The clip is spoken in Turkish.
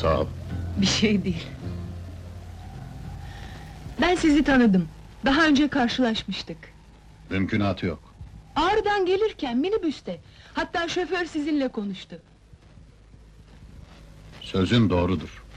Sağ ol. Bir şey değil. Ben sizi tanıdım. Daha önce karşılaşmıştık. Mümkünatı yok. Ağrı'dan gelirken minibüste. Hatta şoför sizinle konuştu. Sözün doğrudur.